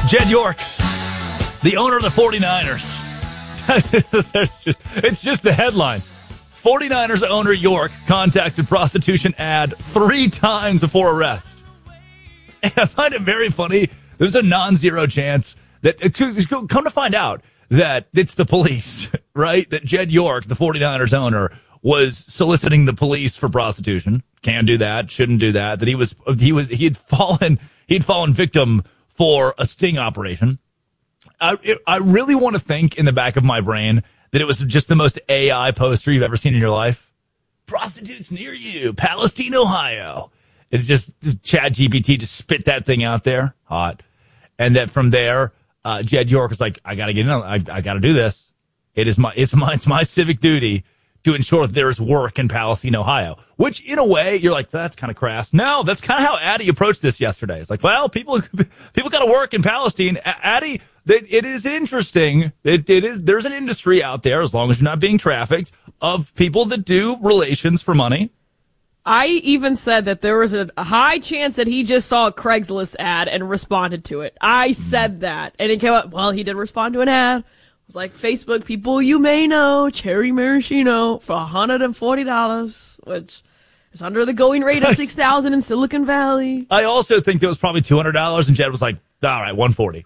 Jed York, the owner of the 49ers. It's just the headline. 49ers owner York contacted prostitution ad 3 times before arrest. And I find it very funny. There's a non-zero chance that, come to find out, that it's the police, right? That Jed York, the 49ers owner, was soliciting the police for prostitution. Can't do that. Shouldn't do that. That he'd fallen victim for a sting operation. I really want to think in the back of my brain that it was just the most AI poster you've ever seen in your life. Prostitutes near you, Palestine, Ohio. It's just ChatGPT just spit that thing out there, hot, and that from there, Jed York was like, "I got to get in. I got to do this. It's my civic duty to ensure that there is work in Palestine, Ohio." Which, in a way, you're like, that's kind of crass. No, that's kind of how Addie approached this yesterday. It's like, well, people got to work in Palestine. Addie, it is interesting. It is. There's an industry out there, as long as you're not being trafficked, of people that do relations for money. I even said that there was a high chance that he just saw a Craigslist ad and responded to it. I said that. And it came up, well, he did respond to an ad. It was like, Facebook people you may know, Cherry Maraschino for $140, which is under the going rate of $6,000 in Silicon Valley. I also think there was probably $200, and Jed was like, all right, $140.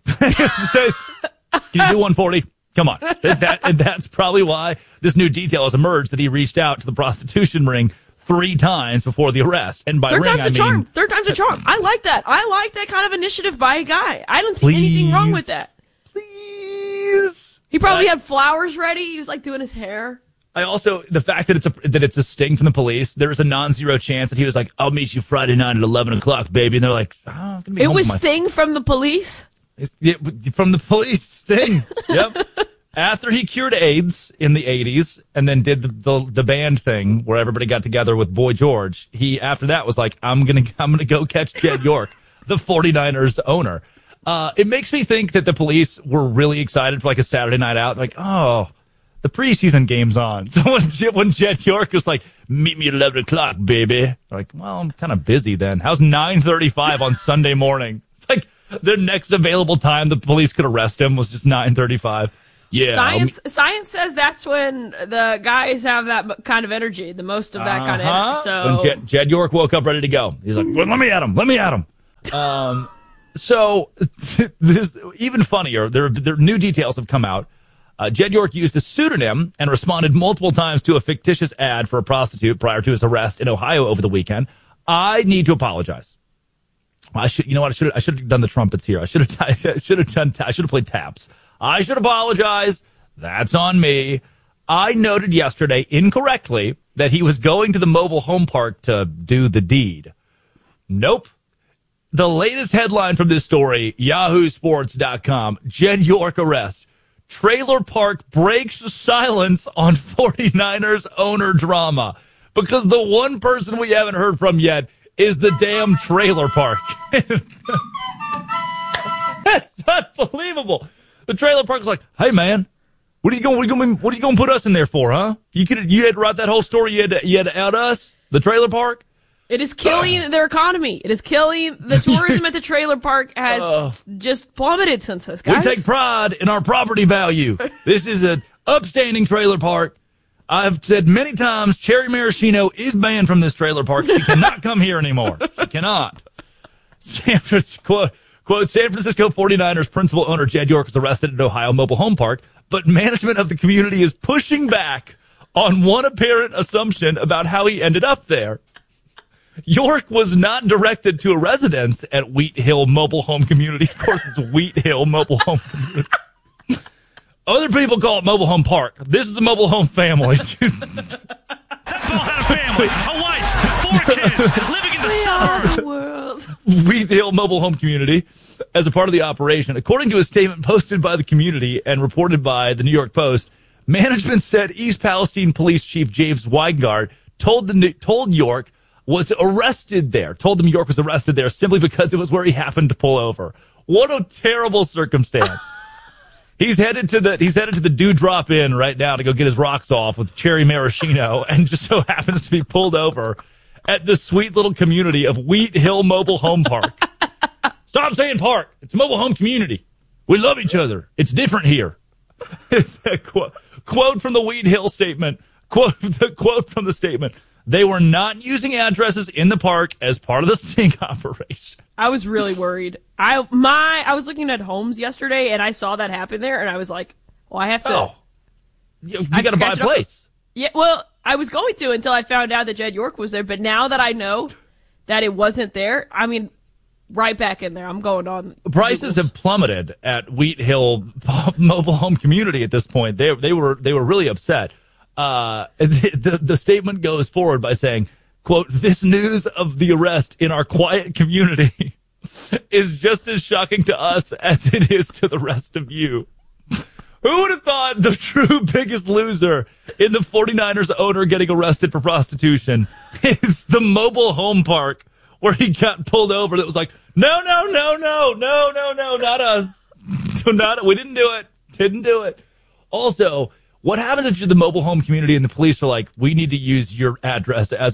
Can you do $140? Come on. That's probably why this new detail has emerged, that he reached out to the prostitution ring 3 times before the arrest. And by ring, I mean... Third time's a charm. I like that. I like that kind of initiative by a guy. I don't see anything wrong with that. Please. He probably had flowers ready. He was like doing his hair. I also, the fact that it's a sting from the police, there's a non-zero chance that he was like, I'll meet you Friday night at 11 o'clock, baby. And they're like, oh, I'm gonna be home. It was Sting from the police? From the police, Sting. Yep. After he cured AIDS in the 80s and then did the band thing where everybody got together with Boy George, he after that was like, I'm gonna go catch Jed York, the 49ers owner. It makes me think that the police were really excited for like a Saturday night out. Like, oh, the preseason game's on. So when Jed York was like, meet me at 11 o'clock, baby. Like, well, I'm kind of busy then. How's 9:35 on Sunday morning? It's like the next available time the police could arrest him was just 9:35. Yeah. Science says that's when the guys have that kind of energy, the most of that kind of energy. So when Jed York woke up ready to go, he's like, well, let me at him. So this even funnier. There new details have come out. Jed York used a pseudonym and responded multiple times to a fictitious ad for a prostitute prior to his arrest in Ohio over the weekend. I need to apologize. I should have done the trumpets here. I should have played taps. I should apologize. That's on me. I noted yesterday incorrectly that he was going to the mobile home park to do the deed. Nope. The latest headline from this story, yahoosports.com, Jed York arrest. Trailer park breaks silence on 49ers owner drama. Because the one person we haven't heard from yet is the damn trailer park. That's unbelievable. The trailer park was like, hey man, what are you going to put us in there for, huh? You had to write that whole story. You had to out us the trailer park. It is killing their economy. It is killing the tourism at the trailer park has just plummeted since this, guys. We take pride in our property value. This is an upstanding trailer park. I've said many times, Cherry Maraschino is banned from this trailer park. She cannot come here anymore. She cannot. Quote, San Francisco 49ers principal owner Jed York was arrested at Ohio Mobile Home Park, but management of the community is pushing back on one apparent assumption about how he ended up there. York was not directed to a residence at Wheat Hill Mobile Home Community. Of course, it's Wheat Hill Mobile Home Community. Other people call it Mobile Home Park. This is a mobile home family. That Paul had a family, a wife, 4 kids, living in the suburbs. World. Wheat Hill Mobile Home Community as a part of the operation. According to a statement posted by the community and reported by the New York Post, management said East Palestine Police Chief James Weingart told York was arrested there. Told them York was arrested there simply because it was where he happened to pull over. What a terrible circumstance. He's headed to the Dewdrop Inn right now to go get his rocks off with Cherry Maraschino, and just so happens to be pulled over at the sweet little community of Wheat Hill Mobile Home Park. Stop saying park. It's a mobile home community. We love each other. It's different here. Quote from the Wheat Hill statement. Quote from the statement. They were not using addresses in the park as part of the sting operation. I was really worried. I was looking at homes yesterday, and I saw that happen there, and I was like, well, I have to. Oh. You got to buy a place. Yeah, well, I was going to until I found out that Jed York was there, but now that I know that it wasn't there, I mean, right back in there. I'm going on. Prices have plummeted at Wheat Hill Mobile Home Community at this point. They were really upset. The statement goes forward by saying, quote, "This news of the arrest in our quiet community is just as shocking to us as it is to the rest of you." Who would have thought the true biggest loser in the 49ers owner getting arrested for prostitution is the mobile home park where he got pulled over? That was like, no, not us. So we didn't do it. Also, what happens if you're the mobile home community and the police are like, we need to use your address as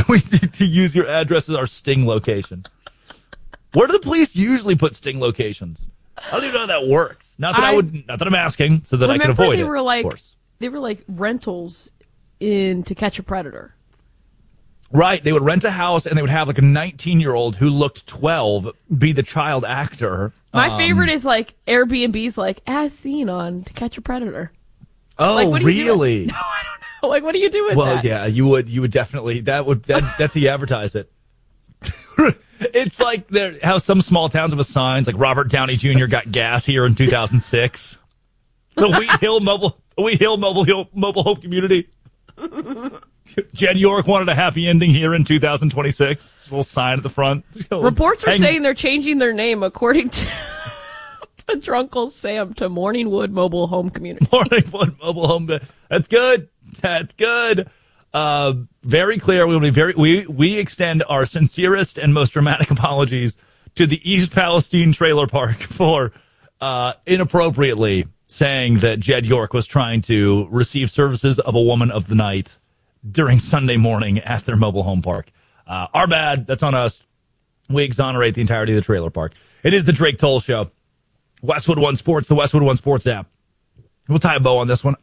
our sting location? Where do the police usually put sting locations? I don't even know how that works. Not that I'm asking, so that I can avoid it. They were like rentals in To Catch a Predator. Right. They would rent a house and they would have like a 19-year-old who looked 12 be the child actor. My favorite is like Airbnb's like, as seen on To Catch a Predator. Oh, like, really? No, I don't know. Like, what do you do with that? Well, yeah, you would definitely, that's how you advertise it. It's like how some small towns have a signs like Robert Downey Jr. got gas here in 2006. The Wheat Hill mobile home community. Jed York wanted a happy ending here in 2026. There's a little sign at the front. Reports are saying they're changing their name according to Drunkle Sam to Morningwood Mobile Home Community. Morningwood Mobile Home. That's good. That's good. Very clear. We extend our sincerest and most dramatic apologies to the East Palestine Trailer Park for inappropriately saying that Jed York was trying to receive services of a woman of the night during Sunday morning at their mobile home park. Our bad. That's on us. We exonerate the entirety of the trailer park. It is the Drake Toll Show. Westwood One Sports, the Westwood One Sports app. We'll tie a bow on this one.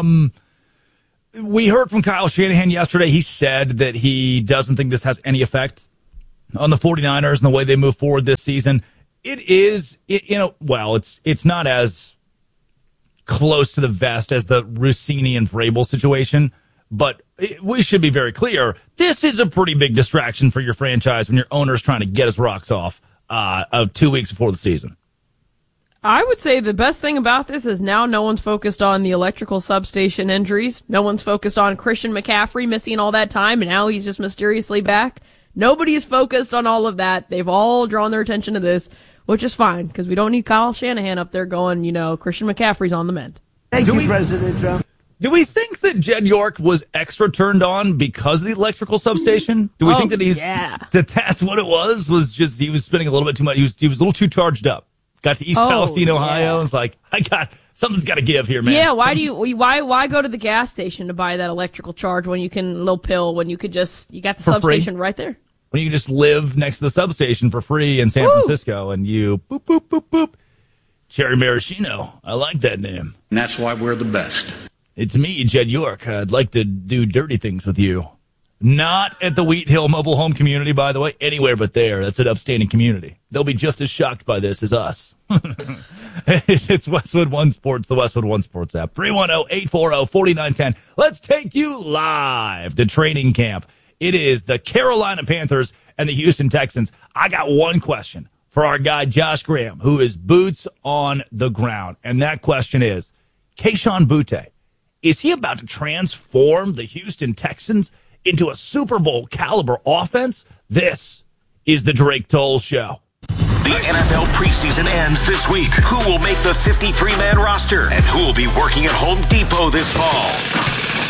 We heard from Kyle Shanahan yesterday. He said that he doesn't think this has any effect on the 49ers and the way they move forward this season. It's not as close to the vest as the Rossini and Vrabel situation, but we should be very clear. This is a pretty big distraction for your franchise when your owner's trying to get his rocks off 2 weeks before the season. I would say the best thing about this is now no one's focused on the electrical substation injuries. No one's focused on Christian McCaffrey missing all that time, and now he's just mysteriously back. Nobody is focused on all of that. They've all drawn their attention to this, which is fine, because we don't need Kyle Shanahan up there going, Christian McCaffrey's on the mend. Thank you, President Trump. Do we think that Jed York was extra turned on because of the electrical substation? Do we think that that's what it was? Was just he was spending a little bit too much. He was a little too charged up. Got to East Palestine, Ohio. It's like, something's got to give here, man. Yeah, why go to the gas station to buy that electrical charge when you can, little pill, when you could you got the substation right there? When you can just live next to the substation for free in San Francisco and you boop, boop, boop, boop. Cherry Maraschino. I like that name. And that's why we're the best. It's me, Jed York. I'd like to do dirty things with you. Not at the Wheat Hill Mobile Home Community, by the way. Anywhere but there. That's an upstanding community. They'll be just as shocked by this as us. It's Westwood One Sports, the Westwood One Sports app. 310-840-4910. Let's take you live to training camp. It is the Carolina Panthers and the Houston Texans. I got one question for our guy, Josh Graham, who is boots on the ground. And that question is, Kayshon Boutte, is he about to transform the Houston Texans into a Super Bowl caliber offense? This is the Drake Toll Show. The NFL preseason ends this week. Who will make the 53-man roster? And who will be working at Home Depot this fall?